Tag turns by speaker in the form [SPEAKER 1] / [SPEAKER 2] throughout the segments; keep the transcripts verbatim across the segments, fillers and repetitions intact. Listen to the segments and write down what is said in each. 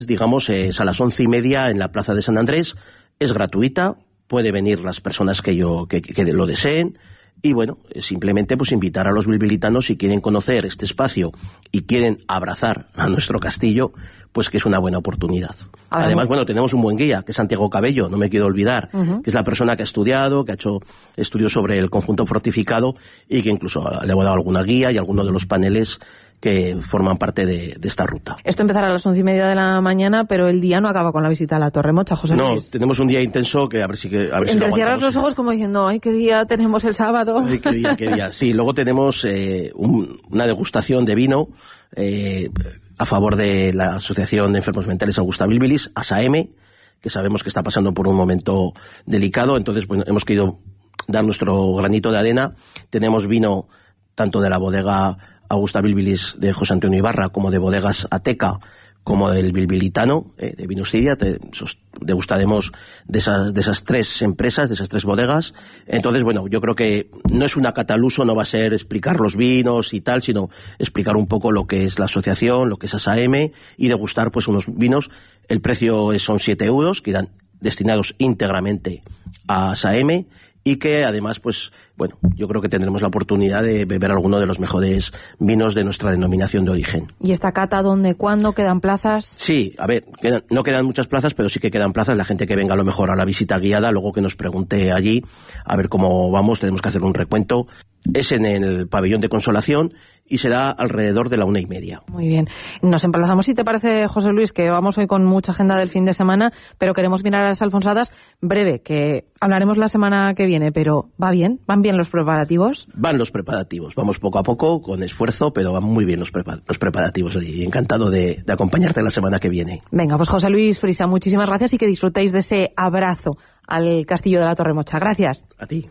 [SPEAKER 1] digamos, es a las once y media en la Plaza de San Andrés, es gratuita, puede venir las personas que, yo, que, que lo deseen, y bueno, simplemente pues invitar a los bilbilitanos, si quieren conocer este espacio y quieren abrazar a nuestro castillo, pues que es una buena oportunidad. Ahora, además, bueno, tenemos un buen guía, que es Santiago Cabello, no me quiero olvidar, uh-huh. que es la persona que ha estudiado, que ha hecho estudios sobre el conjunto fortificado y que incluso le ha dado alguna guía y algunos de los paneles que forman parte de, de esta ruta.
[SPEAKER 2] Esto empezará a las once y media de la mañana, pero el día no acaba con la visita a la Torre Mocha, José
[SPEAKER 1] no,
[SPEAKER 2] Luis.
[SPEAKER 1] No, tenemos un día intenso que a ver si que a ver
[SPEAKER 2] Entre
[SPEAKER 1] si
[SPEAKER 2] cierras los ojos como diciendo, ay, qué día tenemos el sábado.
[SPEAKER 1] Ay, qué día, qué día. Sí, luego tenemos eh, un, una degustación de vino eh, a favor de la Asociación de Enfermos Mentales Augusta Bilbilis, A S A M, que sabemos que está pasando por un momento delicado, entonces bueno, hemos querido dar nuestro granito de arena. Tenemos vino tanto de la bodega Augusta Bilbilis de José Antonio Ibarra, como de bodegas Ateca, como del Bilbilitano, eh, de Vinustidia. Te, degustaremos de esas, de esas tres empresas, de esas tres bodegas. Entonces, bueno, yo creo que no es una cata al uso, no va a ser explicar los vinos y tal, sino explicar un poco lo que es la asociación, lo que es A S A M, y degustar pues unos vinos. El precio es, son siete euros, que irán destinados íntegramente a A S A M, y que además, pues, bueno, yo creo que tendremos la oportunidad de beber alguno de los mejores vinos de nuestra denominación de origen.
[SPEAKER 2] ¿Y esta cata dónde, cuándo, quedan plazas?
[SPEAKER 1] Sí, a ver, quedan, no quedan muchas plazas, pero sí que quedan plazas. La gente que venga a lo mejor a la visita guiada, luego que nos pregunte allí, a ver cómo vamos, tenemos que hacer un recuento. Es en el pabellón de Consolación y será alrededor de la una y media.
[SPEAKER 2] Muy bien. Nos emplazamos, si te parece, José Luis, que vamos hoy con mucha agenda del fin de semana, pero queremos mirar a las Alfonsadas breve, que hablaremos la semana que viene, pero ¿va bien? ¿Van bien los preparativos?
[SPEAKER 1] Van los preparativos. Vamos poco a poco, con esfuerzo, pero van muy bien los, prepa- los preparativos. Y encantado de, de acompañarte la semana que viene.
[SPEAKER 2] Venga, pues José Luis Frisa, muchísimas gracias y que disfrutéis de ese abrazo al Castillo de la Torre Mocha. Gracias.
[SPEAKER 1] A ti.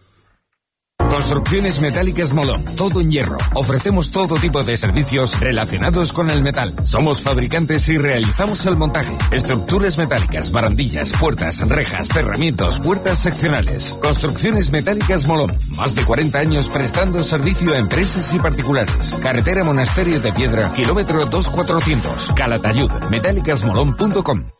[SPEAKER 3] Construcciones Metálicas Molón, todo en hierro. Ofrecemos todo tipo de servicios relacionados con el metal. Somos fabricantes y realizamos el montaje. Estructuras metálicas, barandillas, puertas, rejas, cerramientos, puertas seccionales. Construcciones Metálicas Molón. Más de cuarenta años prestando servicio a empresas y particulares. Carretera Monasterio de Piedra, kilómetro dos cuatrocientos. Calatayud, metálicas molón punto com.